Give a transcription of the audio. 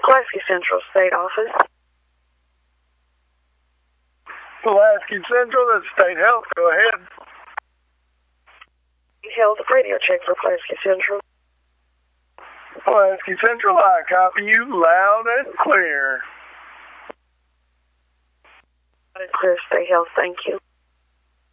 Pulaski Central State Office. Pulaski Central, that's State Health. Go ahead. Health radio check for Pulaski Central. Pulaski Central, I copy you loud and clear. Clear State Health, thank you.